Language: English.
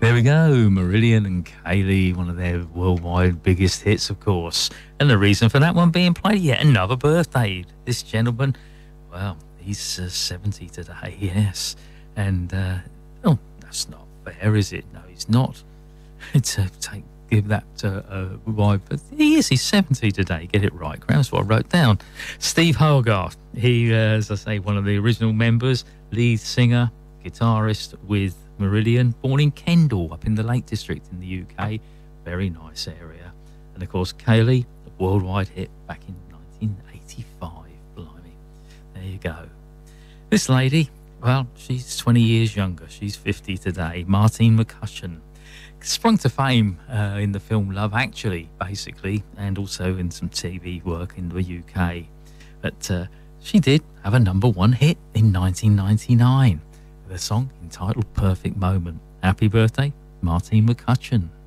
There we go, Marillion and Kayleigh, one of their worldwide biggest hits, of course. And the reason for that one being played, yet another birthday. This gentleman, well, he's 70 today, yes. And, oh, that's not fair, is it? No, he's not. Give that a vibe, but he's 70 today. Get it right, that's what I wrote down. Steve Hogarth, he, as I say, one of the original members, lead singer, guitarist with Marillion, born in Kendal, up in the Lake District in the UK. Very nice area. And of course, Kayleigh, a worldwide hit back in 1985. Blimey. There you go. This lady, well, she's 20 years younger. She's 50 today. Martine McCutcheon. Sprung to fame in the film Love Actually, basically, and also in some TV work in the UK. But she did have a #1 hit in 1999 with a song entitled Perfect Moment. Happy birthday, Martine McCutcheon.